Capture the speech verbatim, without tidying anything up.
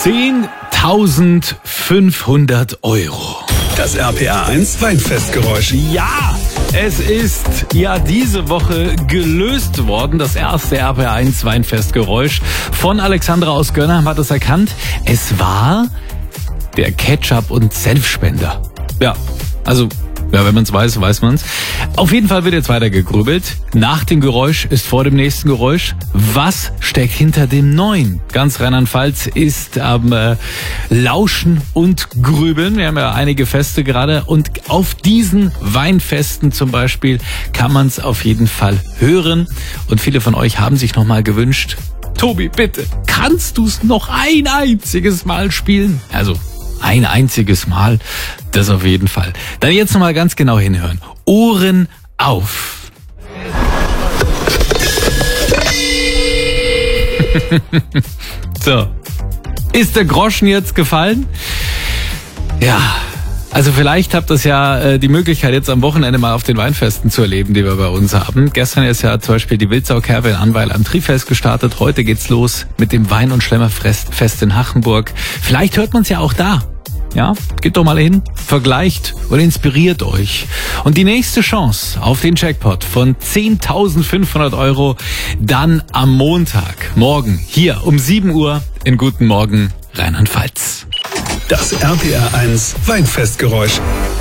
zehntausendfünfhundert Euro. Das R P R eins Weinfestgeräusch. Ja, es ist ja diese Woche gelöst worden. Das erste R P R eins Weinfestgeräusch von Alexandra aus Gönnheim hat es erkannt. Es war der Ketchup- und Senfspender. Ja, also... Ja, wenn man es weiß, weiß man es. Auf jeden Fall wird jetzt weiter gegrübelt. Nach dem Geräusch ist vor dem nächsten Geräusch. Was steckt hinter dem neuen? Ganz Rheinland-Pfalz ist am äh, Lauschen und Grübeln. Wir haben ja einige Feste gerade. Und auf diesen Weinfesten zum Beispiel kann man es auf jeden Fall hören. Und viele von euch haben sich nochmal gewünscht, Tobi, bitte, kannst du es noch ein einziges Mal spielen? Also ein einziges Mal, das auf jeden Fall. Dann jetzt nochmal ganz genau hinhören. Ohren auf. So, ist der Groschen jetzt gefallen? Ja, also vielleicht habt ihr ja äh, die Möglichkeit, jetzt am Wochenende mal auf den Weinfesten zu erleben, die wir bei uns haben. Gestern ist ja zum Beispiel die Wildsau-Kerbe in Annweiler am Trifest gestartet. Heute geht's los mit dem Wein- und Schlemmerfest in Hachenburg. Vielleicht hört man es ja auch da. Ja, geht doch mal hin, vergleicht und inspiriert euch. Und die nächste Chance auf den Jackpot von zehntausendfünfhundert Euro dann am Montag, morgen, hier um sieben Uhr in Guten Morgen Rheinland-Pfalz. Das R P R eins Weinfestgeräusch.